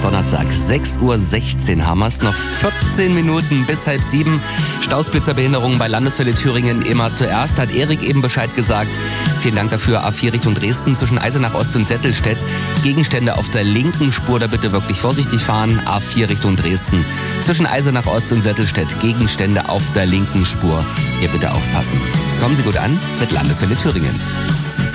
Donnerstag, 6:16 Uhr haben wir es. Noch 14 Minuten bis 6:30. Stausblitzerbehinderungen bei Landeswelle Thüringen immer zuerst, hat Erik eben Bescheid gesagt. Vielen Dank dafür. A4 Richtung Dresden zwischen Eisenach Ost und Settelstedt. Gegenstände auf der linken Spur, da bitte wirklich vorsichtig fahren. A4 Richtung Dresden zwischen Eisenach Ost und Settelstedt. Gegenstände auf der linken Spur. Hier bitte aufpassen. Kommen Sie gut an mit Landeswelle Thüringen.